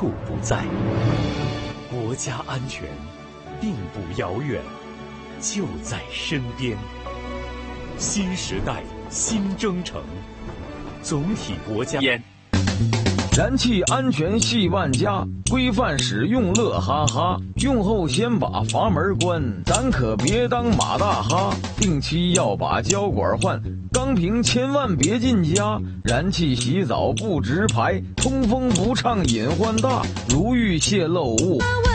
处不在。国家安全并不遥远，就在身边。新时代新征程，总体国家燃气安全系万家，规范使用乐哈哈。用后先把阀门关，咱可别当马大哈。定期要把胶管换，钢瓶千万别进家。燃气洗澡不直排，通风不畅隐患大，如遇泄漏物。